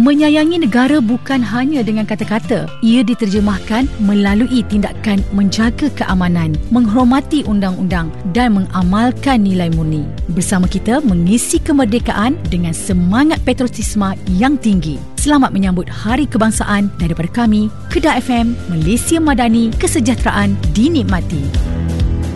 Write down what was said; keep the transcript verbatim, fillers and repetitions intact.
Menyayangi negara bukan hanya dengan kata-kata. Ia diterjemahkan melalui tindakan menjaga keamanan, menghormati undang-undang dan mengamalkan nilai murni. Bersama kita mengisi kemerdekaan dengan semangat patriotisme yang tinggi. Selamat menyambut Hari Kebangsaan daripada kami, Kedah F M, Malaysia Madani, kesejahteraan dinikmati.